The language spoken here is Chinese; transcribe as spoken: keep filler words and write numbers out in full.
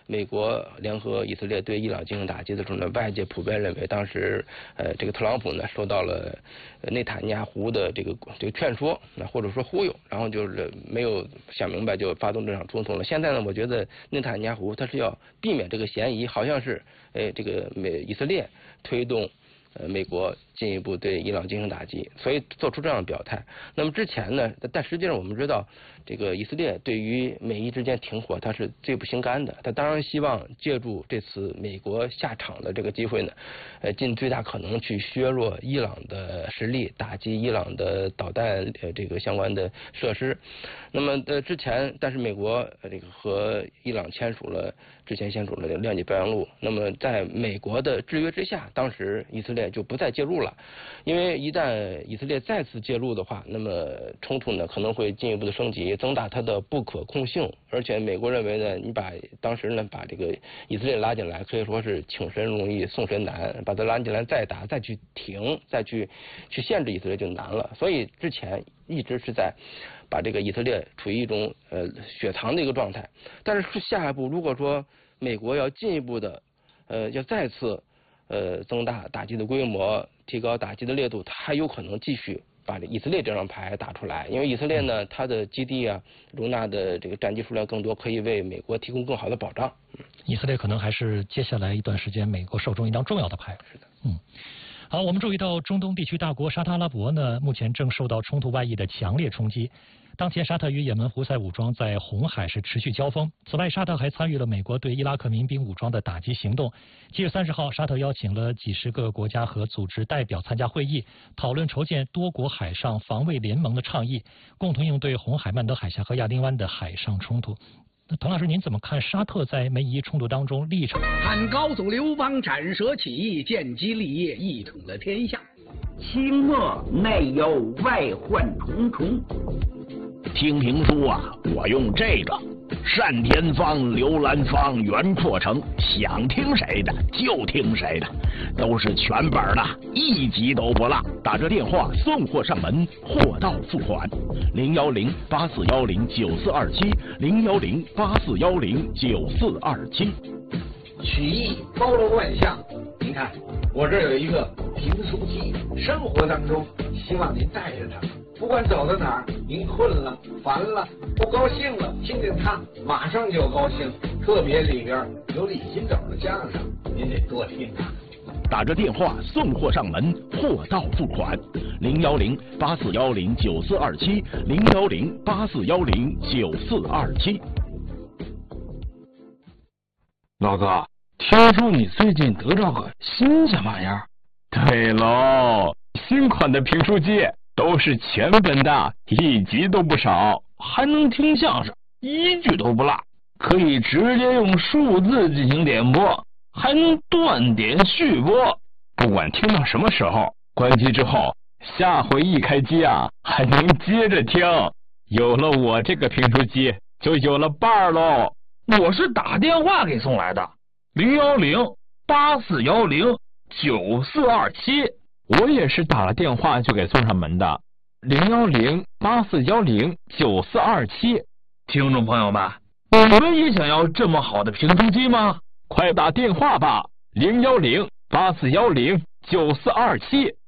美国联合以色列对伊朗进行打击的时候呢，外界普遍认为当时呃这个特朗普呢受到了内塔尼亚胡的这个这个劝说，那或者说忽悠，然后就是没有想明白就发动这场冲突了。现在呢，我觉得内塔尼亚胡他是要避免这个嫌疑，好像是哎这个美以色列推动。呃，美国进一步对伊朗进行打击，所以做出这样的表态。那么之前呢，但实际上我们知道，这个以色列对于美伊之间停火，它是最不心甘的。他当然希望借助这次美国下场的这个机会呢，呃，尽最大可能去削弱伊朗的实力，打击伊朗的导弹呃这个相关的设施。那么呃之前，但是美国呃这个和伊朗签署了之前签署了谅解备忘录。那么在美国的制约之下，当时以色列就不再介入了，因为一旦以色列再次介入的话，那么冲突呢可能会进一步的升级，增大它的不可控性。而且美国认为呢，你把当时呢把这个以色列拉进来，可以说是请神容易送神难，把它拉进来再打再去停再去去限制以色列就难了。所以之前一直是在把这个以色列处于一种呃雪藏的一个状态。但是下一步如果说美国要进一步的呃要再次呃增大打击的规模，提高打击的烈度，它还有可能继续把这以色列这张牌打出来。因为以色列呢，它的基地啊容纳的这个战机数量更多，可以为美国提供更好的保障。嗯， 以色列可能还是接下来一段时间美国手中一张重要的牌。 是的， 嗯。好，我们注意到中东地区大国沙特阿拉伯呢，目前正受到冲突外溢的强烈冲击。当前，沙特与也门胡塞武装在红海是持续交锋。此外，沙特还参与了美国对伊拉克民兵武装的打击行动。七月三十号，沙特邀请了几十个国家和组织代表参加会议，讨论筹建多国海上防卫联盟的倡议，共同应对红海、曼德海峡和亚丁湾的海上冲突。那滕老师，您怎么看沙特在美伊冲突当中立场？ 汉高祖刘邦斩蛇起义，建基立业，一统了天下。 清末内忧外患重重。听评书啊，我用这个单田芳、刘兰芳、袁阔成，想听谁的就听谁的，都是全本的，一集都不落。打这电话送货上门，货到付款。零幺零八四幺零九四二七，零幺零八四幺零九四二七。 曲艺包罗万象，您看我这儿有一个评书机，生活当中希望您带着它。不管走到哪儿，您困了、烦了、不高兴了，听听它，马上就高兴。特别里边有李金斗的相声，您得多听啊。 打着电话送货上门，货到付款。零幺零八四幺零九四二七，零幺零八四幺零九四二七。 老哥，听说你最近得着个新鲜玩意儿？ 对喽，新款的评书机。都是全本的，一集都不少， 还能听相声，一句都不落，可以直接用数字进行点播，还能断点续播。 不管听到什么时候，关机之后，下回一开机啊，还能接着听。有了我这个评书机，就有了伴儿喽。 我是打电话给送来的，零幺零八四幺零九四二七。 我也是打了电话就给送上门的，零幺零八四幺零九四二七。 听众朋友们，你们也想要这么好的评书机吗？ 快打电话吧，零幺零八四幺零九四二七。